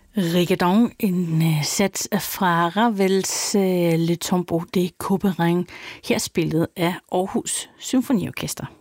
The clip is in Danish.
Rigadon, en sats fra Ravels Le Tombeau de Couperin, her spillet af Aarhus Symfoniorkester.